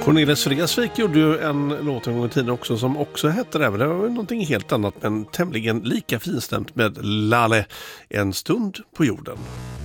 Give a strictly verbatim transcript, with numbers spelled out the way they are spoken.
Cornelis Vreeswijk gjorde ju en låt en gång i tiden också som också hette det. Det var någonting helt annat men tämligen lika finstämt med Laleh, en stund på jorden.